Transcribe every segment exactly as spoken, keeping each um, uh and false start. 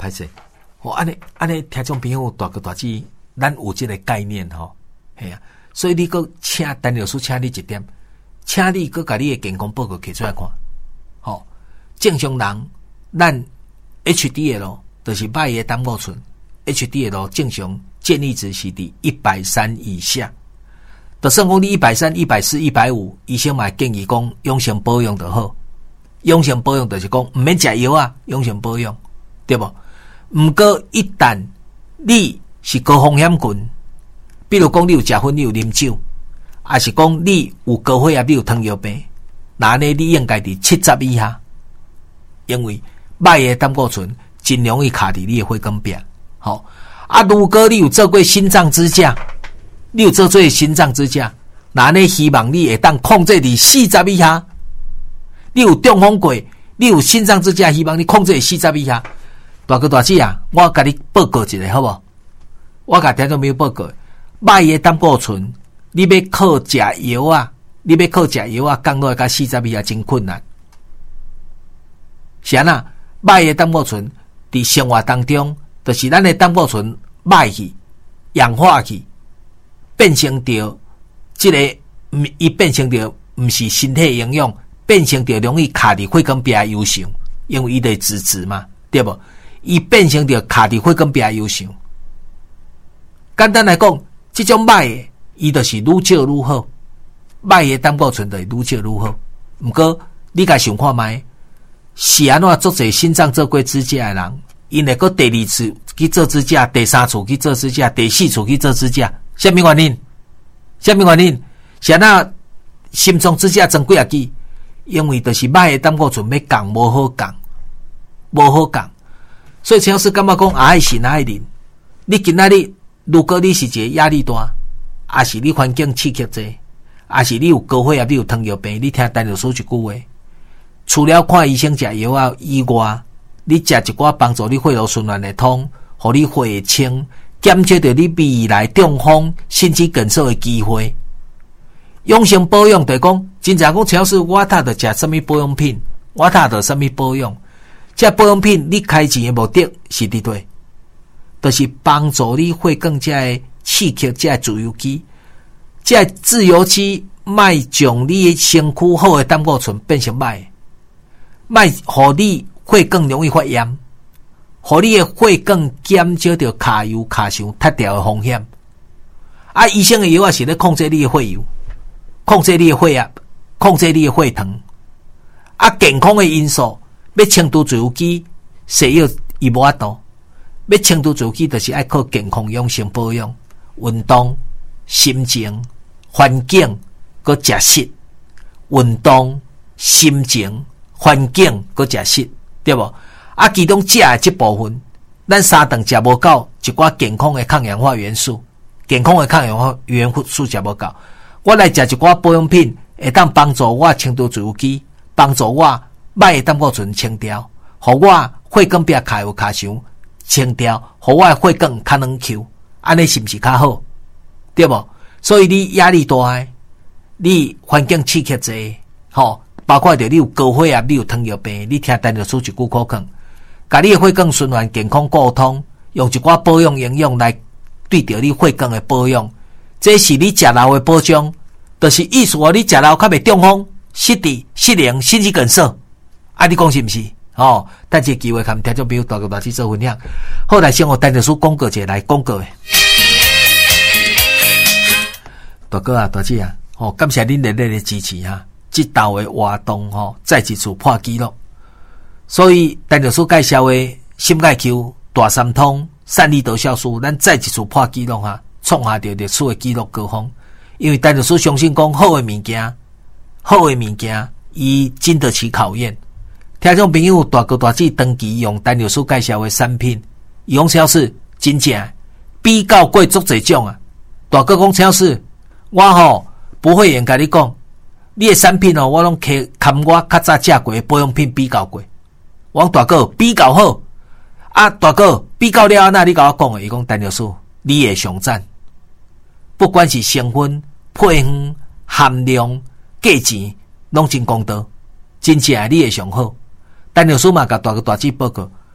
歹势。哦，安尼安尼，听众朋友大哥大姐，咱有这个概念吼，系啊。所以你个请陈老师，请你一点，请你个把你的健康报告摕出来看。吼、哦，正常人，咱 H D L 就是歹的胆固醇 ，H D L 正常建议值是伫一百三以下。就算讲你一百三、一百四、一百五，医生嘛建议讲养生保养就好。养生保养就是讲唔免食药啊，养生保养，对不？毋过一旦你是高风险群，比如讲你有食薰，你有啉酒，还是讲你有高血压，你有糖尿病，那呢你应该伫七十以下，因为歹的胆固醇真容易卡伫你的血管壁。好、哦、啊，如果你有做过心脏支架，你有做过心脏支架，那呢希望你会当控制伫四十以下。你有中风过，你有心脏支架，希望你控制伫四十以下。大哥大姐啊，我甲你报告一下好无？我甲听众朋友报告，歹的胆固醇，你要靠食药啊，你要靠食药啊，降落甲四十以下真困难。是安那？歹的胆固醇伫生活当中，就是咱的胆固醇歹去、氧化去，变成着即、這个，伊变成着毋是身体营养，变成着容易卡伫血管壁的油箱，因为伊得脂质嘛，对无？伊变成着卡伫血管壁优秀。简单来讲，这种歹的，伊就是愈少愈好。歹的胆固醇就是愈少愈好。毋过，你家想看觅，是安怎做者心脏做过支架的人，因会搁第二次去做支架，第三次去做支架，第四次去做支架，什么原因？什么原因？是安怎心脏支架装几啊支？因为就是歹的胆固醇要降，无好降，无好降。所以陈老师感觉讲爱信爱啉，你今仔日如果你是一个压力大，还是你环境刺激者，还是你有高血压，你有糖尿病，你听陈老师一句话，除了看医生食药啊以外，你食一寡帮助你血路循环的通，互你血会清，减少着你未来中风甚至梗塞的机会。养生保养就是讲，真正讲陈老师我他着食什么保养品，我他着什么保养。这保养品你开钱的目的是伫对，就是帮助你血管这个刺激这个自由基，这个自由基卖将你的身躯好的胆固醇变成歹的，卖互你血管容易发炎，互你的血管减少着卡油卡伤脱掉的风险。啊，医生的药啊是咧控制你的血油，控制你的血压，控制你的血糖。啊，健康的因素。要清除自由基，西药伊无法度。要清除自由基，就是爱靠健康养生保养、运动、心情、环境，搁食食。运动、心情、环境，搁食食，对无？啊，其中食的这部分，咱三顿食无够，一寡健康的抗氧化元素，健康的抗氧化元素食无够，我来食一寡保养品，会当帮助我清除自由基，帮助我。歹的胆固醇清掉，互我血管壁卡有卡伤清掉，互我血管较软 Q， 安尼是毋是较好？对无？所以你压力大诶，你环境刺激者，吼，包括着你有高血压，你有糖尿病，你听陈老师一句口讲，甲你的血管循环健康沟通，用一寡保养营养来对着你血管的保养，这是你食老的保障，就是意思话你食老较袂中风、失智、失灵，甚至梗塞。啊，你讲是毋是？哦，等这个机会，看听众朋友大家大家做分享。后来先和陈老师广告一下来广告诶。大哥啊，大姐啊，哦，感谢恁热烈的支持哈！这道的活动吼、哦，再一次破纪录。所以陈老师介绍的心钙 Q、大三通、散利多酵素，咱再一次破纪录哈，创下着历史的纪录高峰。因为陈老师相信讲好的物件，好的物件，伊经得起考验。听众朋友大哥大姐长期用陈老师介绍的产品，用超市真正比较过足侪种啊！大哥讲超市，我吼不会言甲你讲，你的产品哦，我拢摕含我较早食过的保养品比较过。我讲大哥比较好啊，大哥比较了安那你甲我讲的，伊讲陈老师你也上赞，不管是成分、配方、含量、价钱，拢真公道，真正你会上好。陈老师嘛，甲大哥大姐报告，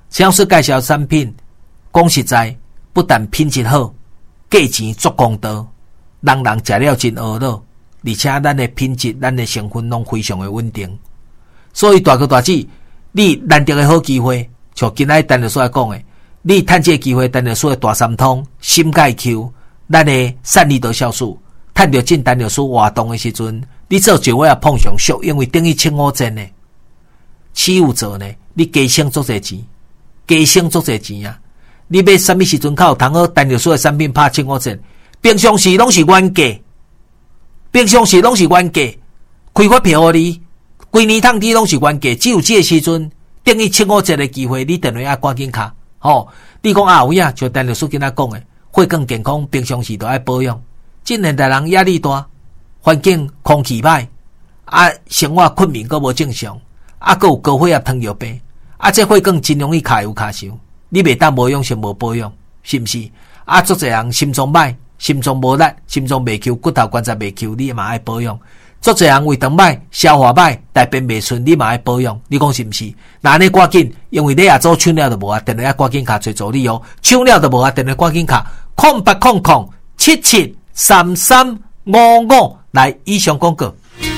陈老师介绍产品，讲实在，不但品质好，价钱足公道，人人食了真饿了，而且咱的品质、咱的成分拢非常的稳定。所以大哥大姐，你难得的好机会，像今仔陈老师来讲的，你趁这个机会，陈老师的大三通、心钙 Q， 咱的善利德酵素，趁着进陈老师活动的时阵，你做一位也碰上俗，因为等于千五折呢。起有做呢，你加省足侪钱，加省足侪钱啊！你买什么时阵较有通好？陈老师的产品拍千五折，平常时拢是原价，平常时拢是原价，开发票互你，规年通底拢是原价，只有这个时阵等于千五折的机会，你电话要赶紧卡。吼、哦，你讲啊有影，像陈老师今仔讲的，血管健康，平常时都爱保养。今现代人压力大，环境空气歹，啊，生活困眠阁无正常，啊，阁有高血压、糖尿病，啊，这血管真容易卡油卡伤。你袂当无养先无保养，是毋是？啊，足侪人心脏歹，心脏无力，心脏袂扣，骨头关节袂扣，你嘛爱保养。足侪人胃肠歹，消化歹，大便袂顺，你嘛爱保养。你讲是毋是？那你赶紧，因为你也做抢了就无啊，电话要赶紧卡找助理哦。抢了就无啊，电话赶紧卡，空八空空七七三三五五来以上广告。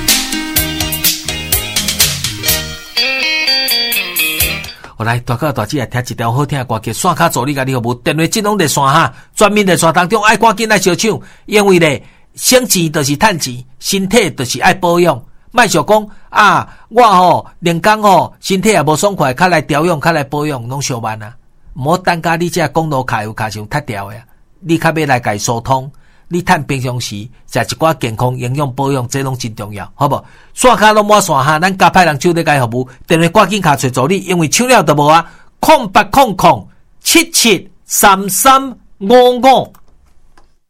我来大哥大姐来听一条好听的歌曲，线卡助理甲你服务，电话即拢在线哈，专门在线当中爱赶紧来小抢，因为咧。省钱就是趁钱，身体就是爱保养。莫想讲啊，我吼连工吼身体也无爽快，较来调养，较来保养，拢相慢啊！毋好等甲你这公路卡油卡上脱掉的，你较要来家疏通。你趁平常时食一寡健康营养保养，这拢真重要，好无？线卡拢满线哈，咱加派人手咧家服务，电话赶紧卡找助理，因为抢了都无啊！空八空空七七三三五五。